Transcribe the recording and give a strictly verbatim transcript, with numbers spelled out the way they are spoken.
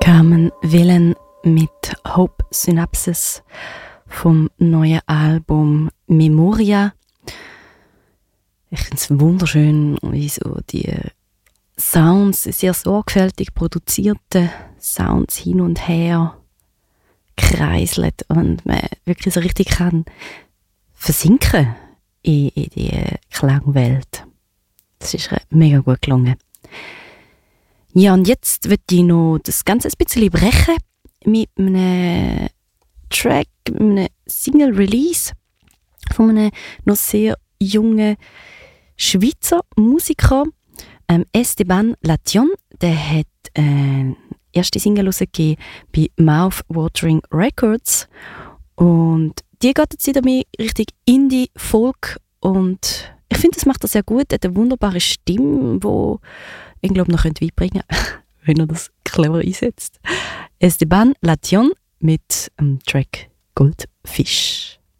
Carmen Willen mit Hope Synapses vom neuen Album Memoria. Ich finde es wunderschön, wie so die Sounds, sehr sorgfältig produzierte Sounds hin und her kreiseln und man wirklich so richtig kann versinken in, in die Klangwelt. Das ist mega gut gelungen. Ja, und jetzt würde ich noch das Ganze ein bisschen brechen mit einem Track, mit einem Single-Release von einem noch sehr jungen Schweizer Musiker, ähm, Esteban Lation. Der hat äh, erste Single rausgegeben bei Mouth-Watering Records und die geht jetzt wieder mehr Richtung Indie-Folk und ich finde, das macht er sehr gut. Er hat eine wunderbare Stimme, die ich glaube noch weit bringen könnte, wenn er das clever einsetzt. Esteban Lation mit dem Track Goldfisch.